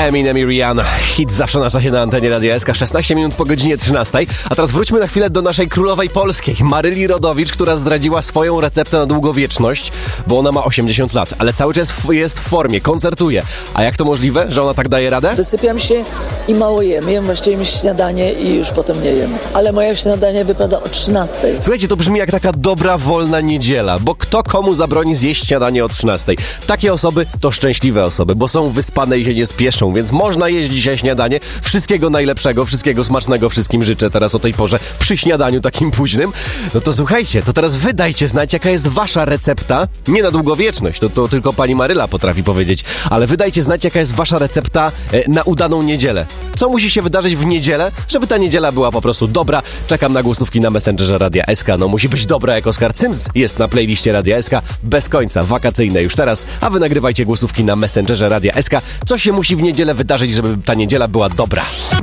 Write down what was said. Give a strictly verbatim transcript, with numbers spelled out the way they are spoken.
Eminem i Rihanna. Hit zawsze na czasie na antenie Radia S K, szesnaście minut po godzinie trzynastej. A teraz wróćmy na chwilę do naszej królowej polskiej, Maryli Rodowicz, która zdradziła swoją receptę na długowieczność, bo ona ma osiemdziesiąt lat, ale cały czas jest w formie, koncertuje. A jak to możliwe, że ona tak daje radę? Wysypiam się i mało jem. Jem właściwie śniadanie i już potem nie jem. Ale moje śniadanie wypada o trzynastej. Słuchajcie, to brzmi jak taka dobra, wolna niedziela, bo kto komu zabroni zjeść śniadanie o trzynastej? Takie osoby to szczęśliwe osoby, bo są wyspane i się nie spieszą, więc można jeść dzisiaj śniadanie. Wszystkiego najlepszego, wszystkiego smacznego wszystkim życzę teraz o tej porze przy śniadaniu takim późnym. No to słuchajcie, to teraz wy dajcie znać, jaka jest wasza recepta, nie na długowieczność, to, to tylko pani Maryla potrafi powiedzieć, ale wy dajcie znać, jaka jest wasza recepta e, na udaną niedzielę. Co musi się wydarzyć w niedzielę, żeby ta niedziela była po prostu dobra? Czekam na głosówki na Messengerze Radia S K. No musi być dobra, jak Oskar Cyms jest na playliście Radia S K, bez końca, wakacyjne już teraz, a wy nagrywajcie głosówki na Messengerze Radia S K. Co się musi w niedzielę wydarzyć, żeby ta niedziela była dobra?